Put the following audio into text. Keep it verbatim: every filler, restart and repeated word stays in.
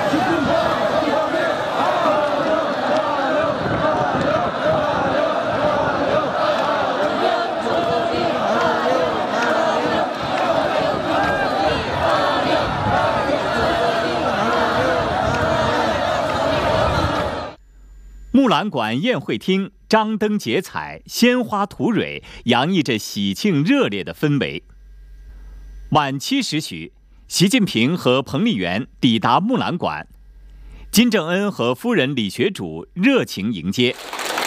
木兰馆宴会厅张灯结彩，鲜花吐蕊，洋溢着喜庆热烈的氛围。晚七时许，习近平和彭丽媛抵达木兰馆，金正恩和夫人李学主热情迎接。